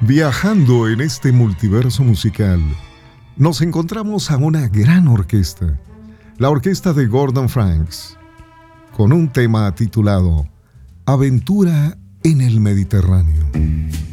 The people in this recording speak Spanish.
Viajando en este multiverso musical, nos encontramos a una gran orquesta, la orquesta de Gordon Franks, con un tema titulado Aventura en el Mediterráneo.